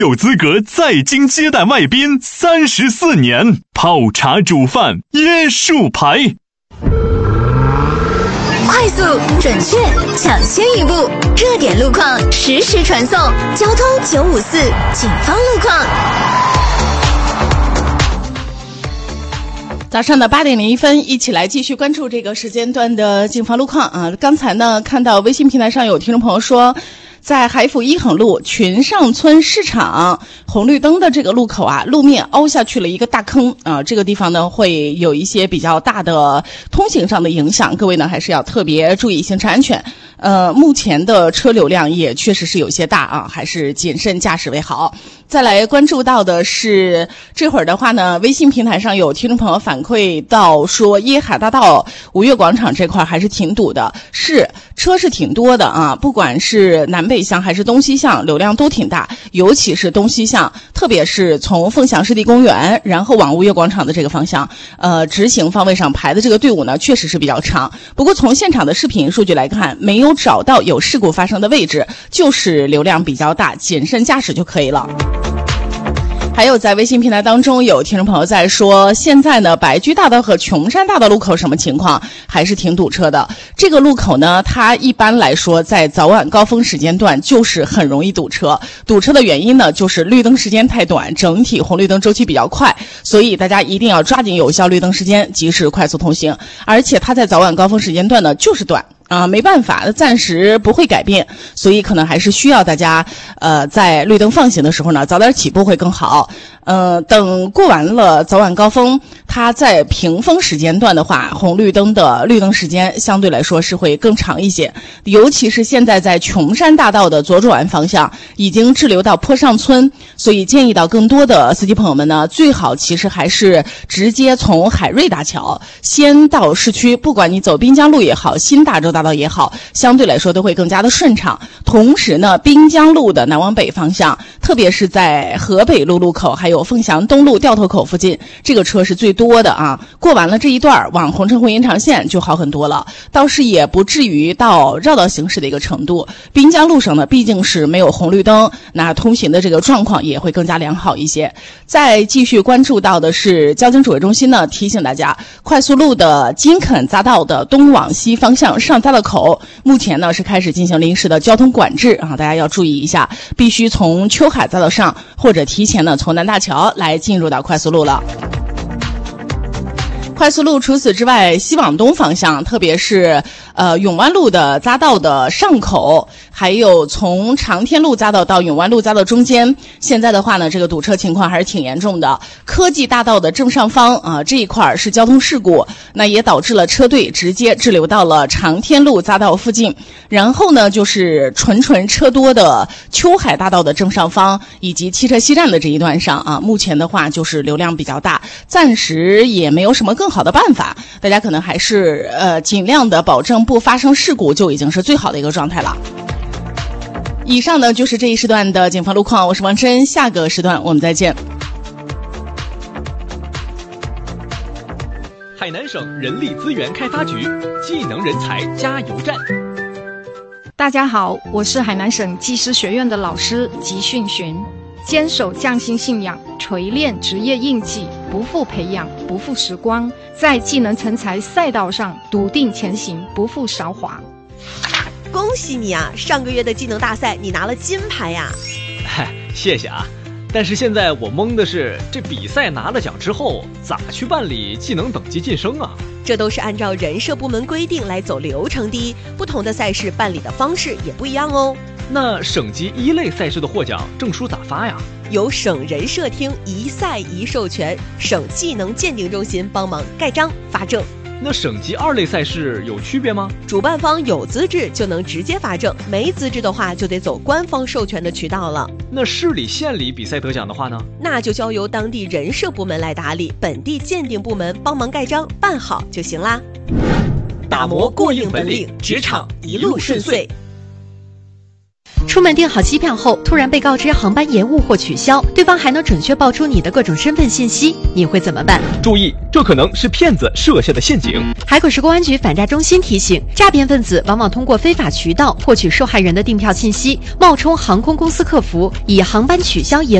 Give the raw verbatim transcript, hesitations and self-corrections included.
有资格在京接待外宾三十四年，泡茶煮饭椰树牌。 快速、准确、抢先一步，热点路况实时传送。交通九五四警方路况。 早上的八点零一分，一起来继续关注这个时间段的警方路况啊！刚才呢，看到微信平台上有听众朋友说，在海府一横路群上村市场红绿灯的这个路口啊，路面凹下去了一个大坑啊，这个地方呢会有一些比较大的通行上的影响，各位呢还是要特别注意行车安全。呃，目前的车流量也确实是有些大啊，还是谨慎驾驶为好。再来关注到的是，这会儿的话呢，微信平台上有听众朋友反馈到说，椰海大道五岳广场这块还是挺堵的，是车是挺多的啊，不管是南北向还是东西向，流量都挺大，尤其是东西向，特别是从凤翔湿地公园然后往五岳广场的这个方向，呃，直行方位上排的这个队伍呢，确实是比较长。不过从现场的视频数据来看，没有找到有事故发生的位置，就是流量比较大，谨慎驾驶就可以了。还有在微信平台当中有听众朋友在说，现在呢白驹大道和琼山大道路口什么情况，还是挺堵车的。这个路口呢，它一般来说在早晚高峰时间段就是很容易堵车，堵车的原因呢就是绿灯时间太短，整体红绿灯周期比较快，所以大家一定要抓紧有效绿灯时间，及时快速通行。而且它在早晚高峰时间段呢就是短啊，没办法，暂时不会改变，所以可能还是需要大家呃在绿灯放行的时候呢早点起步会更好。呃，等过完了早晚高峰，它在平峰时间段的话，红绿灯的绿灯时间相对来说是会更长一些。尤其是现在在琼山大道的左转方向已经滞留到坡上村，所以建议到更多的司机朋友们呢，最好其实还是直接从海瑞大桥先到市区，不管你走滨江路也好，新大洲大道也好，相对来说都会更加的顺畅。同时呢，滨江路的南往北方向，特别是在河北路路口还有凤翔东路掉头口附近，这个车是最多的啊。过完了这一段往红城回延长线就好很多了，倒是也不至于到绕道行驶的一个程度。滨江路上呢毕竟是没有红绿灯，那通行的这个状况也会更加良好一些。再继续关注到的是交警指挥中心呢提醒大家，快速路的金肯匝道的东往西方向上匝道口目前呢是开始进行临时的交通管制啊，大家要注意一下，必须从秋海匝道上或者提前呢从南大桥来进入到快速路了。快速路除此之外，西往东方向，特别是呃永湾路的匝道的上口，还有从长天路匝道到永湾路匝道中间，现在的话呢，这个堵车情况还是挺严重的。科技大道的正上方啊，这一块是交通事故，那也导致了车队直接滞留到了长天路匝道附近。然后呢，就是纯纯车多的秋海大道的正上方以及汽车西站的这一段上啊，目前的话就是流量比较大，暂时也没有什么更好的办法，大家可能还是呃尽量的保证不发生事故，就已经是最好的一个状态了。以上呢就是这一时段的警方路况，我是王真，下个时段我们再见。 海南省人力资源开发局技能人才加油站。 大家好，我是海南省技师学院的老师吉训珣，坚守匠心信仰，锤炼职业印记，不负培养，不负时光，在技能成才赛道上笃定前行，不负韶华。 恭喜你啊，上个月的技能大赛你拿了金牌呀。 嗨，谢谢啊。但是现在我懵的是，这比赛拿了奖之后咋去办理技能等级晋升啊？ 这都是按照人社部门规定来走流程的，不同的赛事办理的方式也不一样哦。 那省级一类赛事的获奖证书咋发呀？ 由省人社厅一赛一授权，省技能鉴定中心帮忙盖章发证。 那省级二类赛事有区别吗？ 主办方有资质就能直接发证，没资质的话就得走官方授权的渠道了。 那市里县里比赛得奖的话呢？ 那就交由当地人社部门来打理，本地鉴定部门帮忙盖章办好就行啦。 打磨过硬本领，职场一路顺遂。 出门订好机票后，突然被告知航班延误或取消，对方还能准确报出你的各种身份信息，你会怎么办？ 注意，这可能是骗子设下的陷阱。 海口市公安局反诈中心提醒，诈骗分子往往通过非法渠道获取受害人的订票信息，冒充航空公司客服，以航班取消延